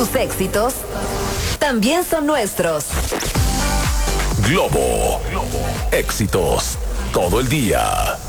tus éxitos también son nuestros. Globo. Éxitos todo el día.